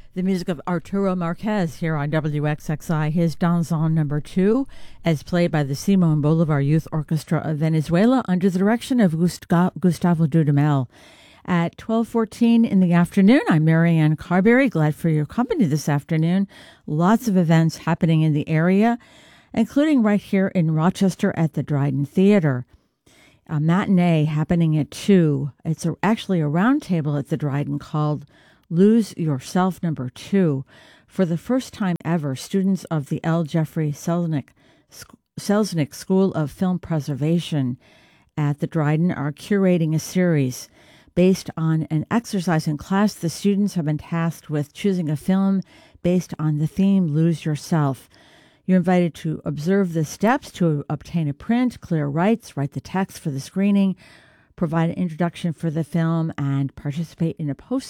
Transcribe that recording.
The music of Arturo Marquez here on WXXI, his Danzón number 2, as played by the Simón Bolívar Youth Orchestra of Venezuela under the direction of Gustavo Dudamel. At 12:14 in the afternoon, I'm Marianne Carberry, glad for your company this afternoon. Lots of events happening in the area, including right here in Rochester at the Dryden Theater. A matinee happening at 2. It's actually a round table at the Dryden called Lose Yourself number 2. For the first time ever, students of the L. Jeffrey Selznick School of Film Preservation at the Dryden are curating a series based on an exercise in class. The students have been tasked with choosing a film based on the theme Lose Yourself. You're invited to observe the steps to obtain a print, clear rights, write the text for the screening, provide an introduction for the film, and participate in a post